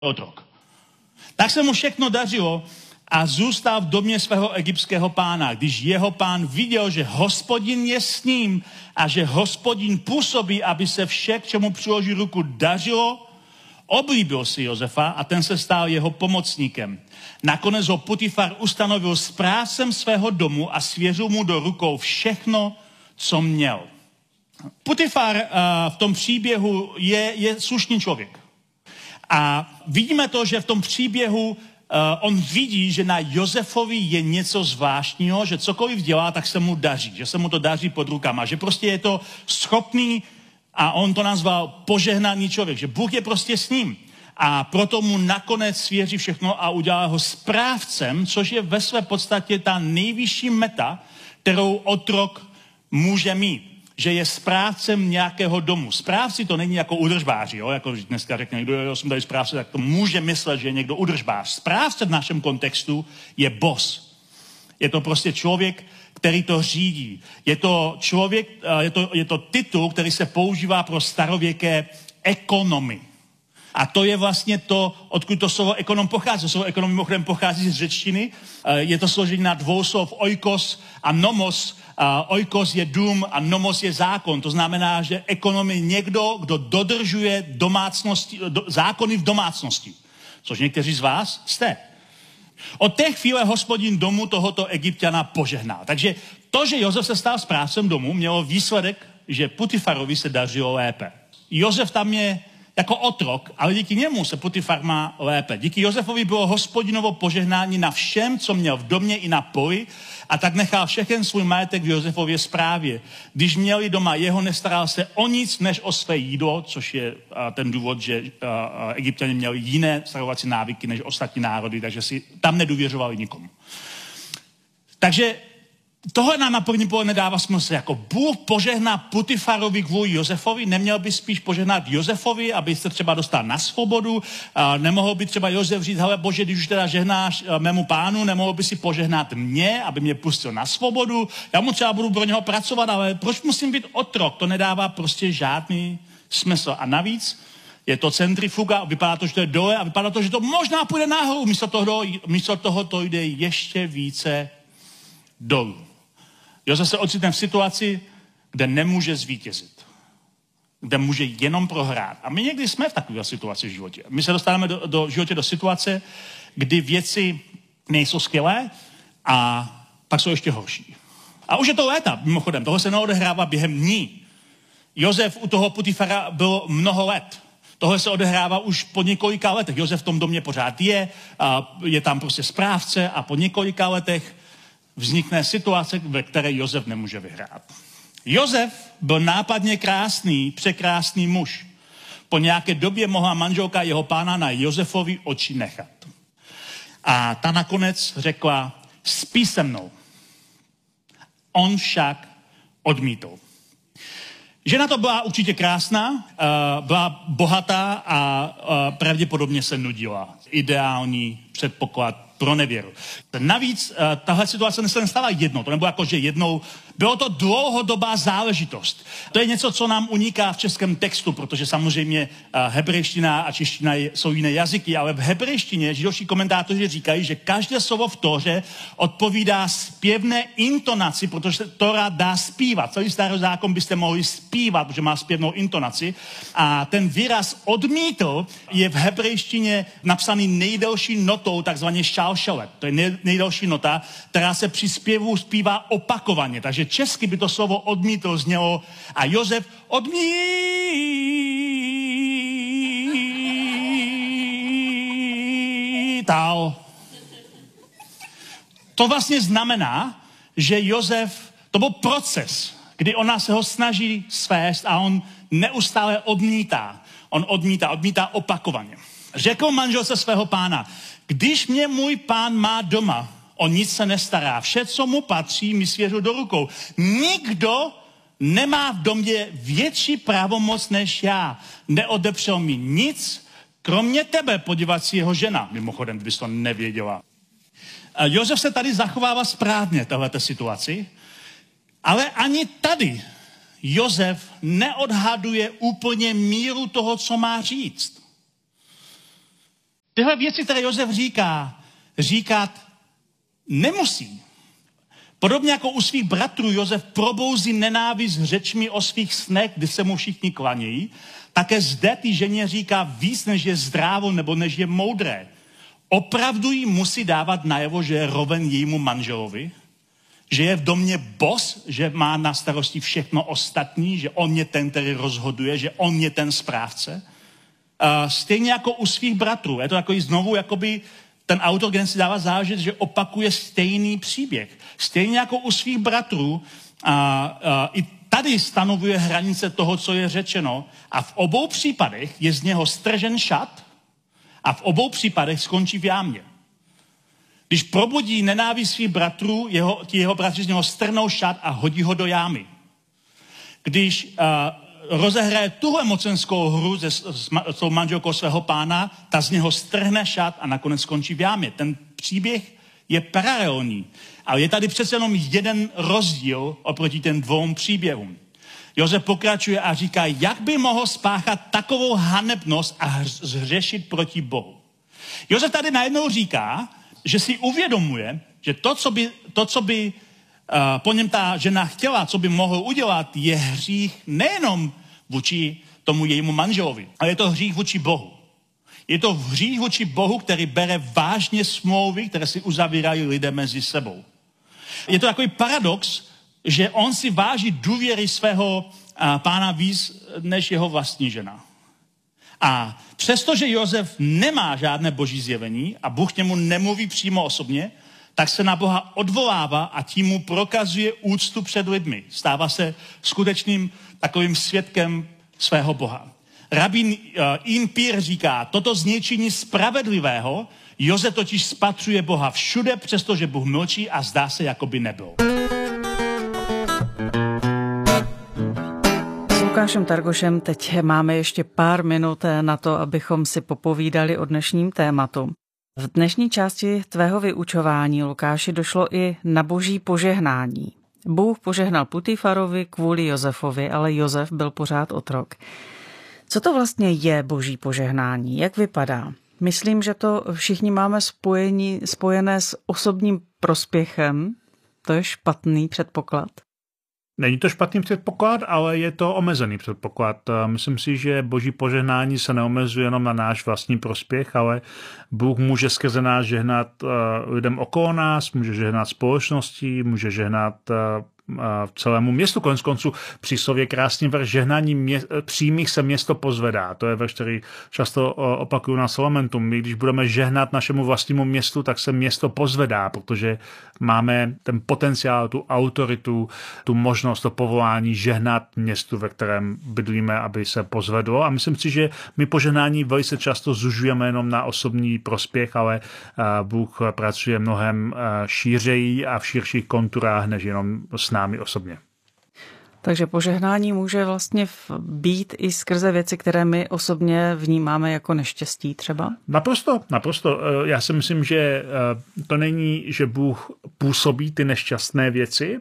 otrok. Tak se mu všechno dařilo a zůstal v domě svého egyptského pána. Když jeho pán viděl, že Hospodin je s ním a že Hospodin působí, aby se vše, k čemu přiloží ruku, dařilo, oblíbil si Josefa a ten se stal jeho pomocníkem. Nakonec ho Potifar ustanovil správcem svého domu a svěřil mu do rukou všechno, co měl. Potifar v tom příběhu je slušný člověk. A vidíme to, že v tom příběhu on vidí, že na Josefovi je něco zvláštního, že cokoliv dělá, tak se mu daří, že se mu to daří pod rukama, že prostě je to schopný, a on to nazval požehnaný člověk, že Bůh je prostě s ním. A proto mu nakonec svěří všechno a udělá ho správcem, což je ve své podstatě ta nejvyšší meta, kterou otrok může mít. Že je správcem nějakého domu. Správci to není jako udržbáři, jo? Jako dneska řekne někdo, já jsem tady správce, tak to může myslet, že je někdo udržbář. Správce v našem kontextu je boss. Je to prostě člověk, který to řídí. Je to člověk, je to titul, který se používá pro starověké ekonomy. A to je vlastně to, odkud to slovo ekonom pochází. Slovo ekonom mimochodem pochází z řečtiny. Je to složení na dvou slov oikos a nomos. Oikos je dům a nomos je zákon. To znamená, že ekonom je někdo, kdo dodržuje zákony v domácnosti. Což někteří z vás jste. Od té chvíle Hospodin domu tohoto Egypťana požehnal. Takže to, že Josef se stal správcem domu, mělo výsledek, že Potifarovi se dařilo lépe. Josef tam je jako otrok, ale díky němu se Potifar má lépe. Díky Josefovi bylo Hospodinovo požehnání na všem, co měl v domě i na poli, a tak nechal všechen svůj majetek v Josefově správě. Když měli doma jeho, nestaral se o nic než o své jídlo, což je ten důvod, že Egypťané měli jiné stravovací návyky než ostatní národy, takže si tam nedůvěřovali nikomu. Takže tohle nám na první pohled nedává smysl. Jako Bůh požehná Potifarovi kvůli Josefovi, neměl by spíš požehnat Josefovi, aby se třeba dostal na svobodu, nemohl by třeba Josef říct, hele Bože, když už teda žehnáš mému pánu, nemohl by si požehnat mě, aby mě pustil na svobodu, já mu třeba budu pro něho pracovat, ale proč musím být otrok? To nedává prostě žádný smysl. A navíc je to centrifuga, vypadá to, že to je dole a vypadá to, že to možná půjde nahoru, místo toho to jde ještě více dolů. Josef se ocitne v situaci, kde nemůže zvítězit. Kde může jenom prohrát. A my někdy jsme v takové situaci v životě. My se dostáváme do životě do situace, kdy věci nejsou skvělé a pak jsou ještě horší. A už je to léta, mimochodem. Toho se neodehrává během dní. Josef u toho Potifara bylo mnoho let. Tohle se odehrává už po několika letech. Josef v tom domě pořád je tam prostě správce a po několika letech vznikne situace, ve které Josef nemůže vyhrát. Josef byl nápadně krásný, překrásný muž. Po nějaké době mohla manželka jeho pána na Josefovi oči nechat. A ta nakonec řekla, spí se mnou. On však odmítl. Žena to byla určitě krásná, byla bohatá a pravděpodobně se nudila. Ideální předpoklad pro nevěru. Navíc tahle situace se nestala jednou, to nebylo jako, že jednou, bylo to dlouhodobá záležitost. To je něco, co nám uniká v českém textu, protože samozřejmě hebrejština a čeština jsou jiné jazyky, ale v hebrejštině židovští komentátoři říkají, že každé slovo v Tóře odpovídá zpěvné intonaci, protože se Tóra dá zpívat. Celý starý zákon byste mohli zpívat, protože má zpěvnou intonaci. A ten výraz odmítl je v hebrejštině napsaný nejdelší notou, takzvaně šalšelet. To je nejdelší nota, která se při zpěvu zpívá opakovaně. Takže česky by to slovo odmítl znělo a Josef odmítal. To vlastně znamená, že Josef, to byl proces, kdy ona se ho snaží svést a on neustále odmítá. On odmítá opakovaně. Řekl manželce svého pána, když mě můj pán má doma, o nic se nestará. Vše, co mu patří, mi svěřil do rukou. Nikdo nemá v domě větší pravomoc než já. Neodepřel mi nic, kromě tebe, podívat si jeho žena. Mimochodem, kdybys to nevěděla. Josef se tady zachovává správně téhleté situaci, ale ani tady Josef neodhaduje úplně míru toho, co má říct. Tyhle věci, které Josef říká, říkat nemusí. Podobně jako u svých bratrů Josef probouzí nenávist řečmi o svých snech, kdy se mu všichni klanějí, také zde ty ženě říká víc, než je zdrávo nebo než je moudré. Opravdu jí musí dávat najevo, že je roven jejímu manželovi, že je v domě boss, že má na starosti všechno ostatní, že on je ten, který rozhoduje, že on je ten správce. Stejně jako u svých bratrů. Je to takový znovu, jakoby ten autor, kde si dává záležet, že opakuje stejný příběh. Stejně jako u svých bratrů, i tady stanovuje hranice toho, co je řečeno, a v obou případech je z něho stržen šat a v obou případech skončí v jámě. Když probudí nenávist svých bratrů, jeho bratři z něho strhnou šat a hodí ho do jámy. Když rozehraje tuhle mocenskou hru s tou manželkou svého pána, ta z něho strhne šat a nakonec skončí v jámě. Ten příběh je paralelní. Ale je tady přece jenom jeden rozdíl oproti těm dvou příběhům. Josef pokračuje a říká, jak by mohl spáchat takovou hanebnost a zhřešit proti Bohu. Josef tady najednou říká, že si uvědomuje, že to, co by po něm ta žena chtěla, co by mohl udělat, je hřích nejenom vůči tomu jejímu manželovi, ale je to hřích vůči Bohu. Je to hřích vůči Bohu, který bere vážně smlouvy, které si uzavírají lidé mezi sebou. Je to takový paradox, že on si váží důvěry svého pána víc než jeho vlastní žena. A přestože Josef nemá žádné boží zjevení a Bůh k němu nemluví přímo osobně, tak se na Boha odvolává a tím mu prokazuje úctu před lidmi. Stává se skutečným takovým svědkem svého Boha. Rabín Ian Peer říká, toto zničení spravedlivého, Josef totiž spatřuje Boha všude, přestože Bůh mlčí a zdá se, jako by nebyl. S Lukášem Targošem teď máme ještě pár minut na to, abychom si popovídali o dnešním tématu. V dnešní části tvého vyučování, Lukáši, došlo i na boží požehnání. Bůh požehnal Putifarovi kvůli Josefovi, ale Josef byl pořád otrok. Co to vlastně je boží požehnání? Jak vypadá? Myslím, že to všichni máme spojené s osobním prospěchem. To je špatný předpoklad. Není to špatný předpoklad, ale je to omezený předpoklad. Myslím si, že boží požehnání se neomezuje jenom na náš vlastní prospěch, ale Bůh může skrze nás žehnat lidem okolo nás, může žehnat společnosti, může žehnat celému městu. Konec konců příslově krásný verš, žehnání přímých se město pozvedá. To je verš, který často opakuju na Salamentu. My, když budeme žehnat našemu vlastnímu městu, tak se město pozvedá, protože máme ten potenciál, tu autoritu, tu možnost, to povolání žehnat městu, ve kterém bydlíme, aby se pozvedlo. A myslím si, že my požehnání velice často zužujeme jenom na osobní prospěch, ale Bůh pracuje mnohem šířeji a v širších konturách, než jenom s námi osobně. Takže požehnání může vlastně být i skrze věci, které my osobně vnímáme jako neštěstí třeba? Naprosto. Já si myslím, že to není, že Bůh působí ty nešťastné věci,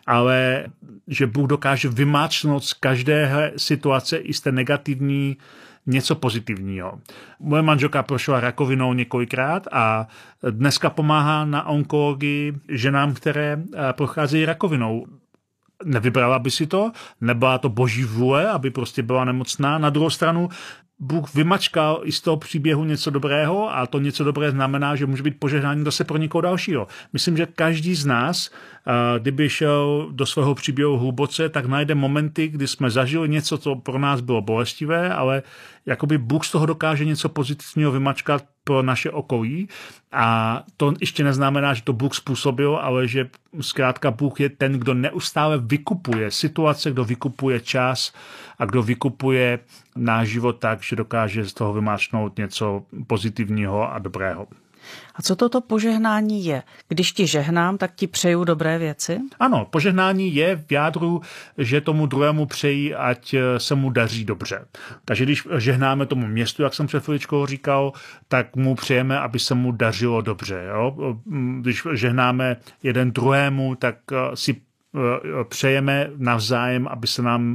ale že Bůh dokáže vymáčknout z každé situace i z té negativní něco pozitivního. Moje manželka prošla rakovinou několikrát a dneska pomáhá na onkologii ženám, které procházejí rakovinou. Nevybrala by si to, nebyla to boží vůle, aby prostě byla nemocná. Na druhou stranu Bůh vymačkal i z toho příběhu něco dobrého a to něco dobré znamená, že může být požehnání zase pro někoho dalšího. Myslím, že každý z nás, kdyby šel do svého příběhu hluboce, tak najde momenty, kdy jsme zažili něco, co pro nás bylo bolestivé, ale jakoby Bůh z toho dokáže něco pozitivního vymačkat pro naše okolí. A to ještě neznamená, že to Bůh způsobil, ale že zkrátka Bůh je ten, kdo neustále vykupuje situace, kdo vykupuje čas a kdo vykupuje náš život tak, že dokáže z toho vymáčknout něco pozitivního a dobrého. A co toto požehnání je? Když ti žehnám, tak ti přeju dobré věci? Ano, požehnání je v jádru, že tomu druhému přeji, ať se mu daří dobře. Takže když žehnáme tomu městu, jak jsem před chviličkou říkal, tak mu přejeme, aby se mu dařilo dobře. Jo? Když žehnáme jeden druhému, tak si přejeme navzájem, aby se nám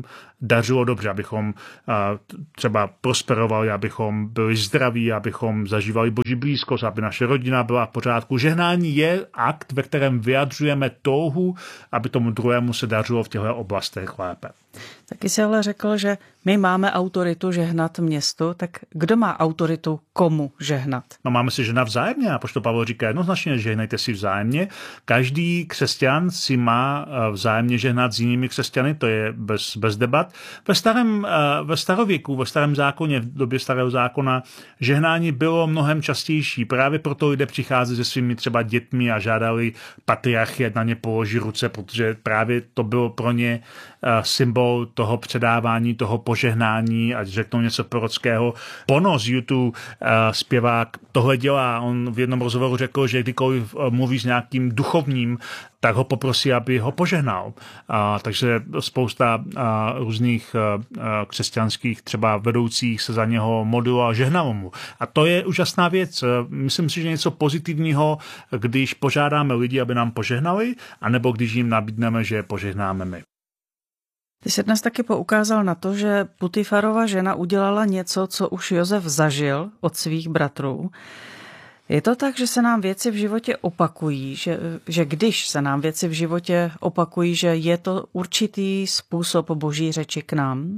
dařilo dobře, abychom třeba prosperovali, abychom byli zdraví, abychom zažívali Boží blízkost, aby naše rodina byla v pořádku. Žehnání je akt, ve kterém vyjadřujeme touhu, aby tomu druhému se dařilo v těchto oblastech lépe. Taky si ale řekl, že my máme autoritu žehnat městu, tak kdo má autoritu komu žehnat? No, máme si žehnat vzájemně, a apoštol Pavel říká jednoznačně, žehnejte si vzájemně. Každý křesťan si má vzájemně žehnat s jinými křesťany, to je bez debat. Ve starověku, ve starém zákoně, v době starého zákona, žehnání bylo mnohem častější. Právě proto lidé přicházeli se svými třeba dětmi a žádali patriarchy, ať na ně položí ruce, protože právě to bylo pro ně symbol toho předávání, toho požehnání, ať řeknou něco prorockého. Bono z YouTube, zpěvák, tohle dělá. On v jednom rozhovoru řekl, že kdykoliv mluví s nějakým duchovním, tak ho poprosí, aby ho požehnal. Takže spousta různých křesťanských třeba vedoucích se za něho modlilo a žehnalo mu. A to je úžasná věc. Myslím si, že něco pozitivního, když požádáme lidi, aby nám požehnali, anebo když jim nabídneme, že požehnáme my. Ty jsi dnes taky poukázal na to, že Putifarova žena udělala něco, co už Josef zažil od svých bratrů. Je to tak, že se nám věci v životě opakují, že když se nám věci v životě opakují, že je to určitý způsob Boží řeči k nám?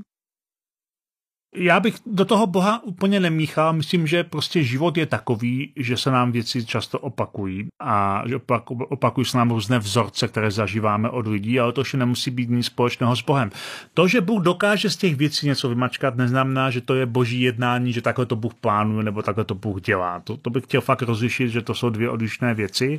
Já bych do toho Boha úplně nemíchal. Myslím, že prostě život je takový, že se nám věci často opakují a že opakují se nám různé vzorce, které zažíváme od lidí, ale to už nemusí být nic společného s Bohem. To, že Bůh dokáže z těch věcí něco vymačkat, neznamená, že to je Boží jednání, že takhle to Bůh plánuje nebo takhle to Bůh dělá. To bych chtěl fakt rozlišit, že to jsou dvě odlišné věci.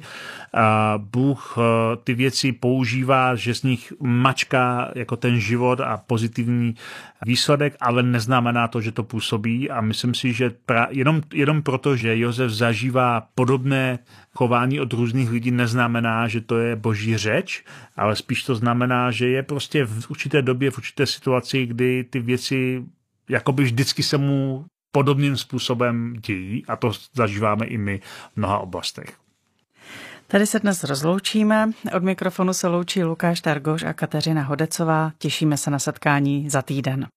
Bůh ty věci používá, že z nich mačká jako ten život a pozitivní výsledek, ale neznamená to, že to působí, a myslím si, že jenom proto, že Josef zažívá podobné chování od různých lidí, neznamená, že to je Boží řeč, ale spíš to znamená, že je prostě v určité době, v určité situaci, kdy ty věci jakoby vždycky se mu podobným způsobem dějí, a to zažíváme i my v mnoha oblastech. Tady se dnes rozloučíme. Od mikrofonu se loučí Lukáš Targoš a Kateřina Hodecová. Těšíme se na setkání za týden.